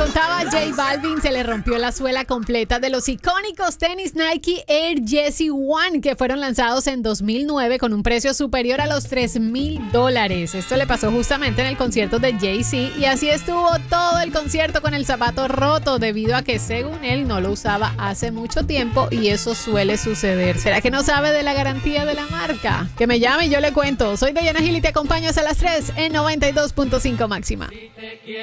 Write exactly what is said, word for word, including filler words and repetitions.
contaba, J Balvin se le rompió la suela completa de los icónicos tenis Nike Air Yeezy One que fueron lanzados en dos mil nueve con un precio superior a los tres mil dólares. Esto le pasó justamente en el concierto de Jay-Z y así estuvo todo el concierto con el zapato roto debido a que según él no lo usaba hace mucho tiempo y eso suele suceder. ¿Será que no sabe de la garantía de la marca? Que me llame y yo le cuento. Soy Diana Gil y te acompaño hasta las tres en noventa y dos punto cinco máxima.